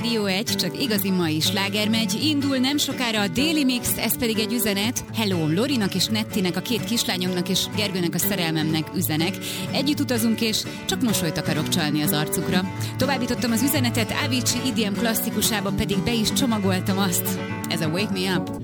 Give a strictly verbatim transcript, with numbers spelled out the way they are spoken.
Rádió egy, csak igazi mai sláger megy. Indul nem sokára a Daily Mix, ez pedig egy üzenet. Hello, Lorinak és Nettinek, a két kislányomnak és Gergőnek, a szerelmemnek üzenek. Együtt utazunk és csak mosolyt akarok csalni az arcukra. Továbbítottam az üzenetet, Avicii idém klasszikusába pedig be is csomagoltam azt. Ez a Wake Me Up.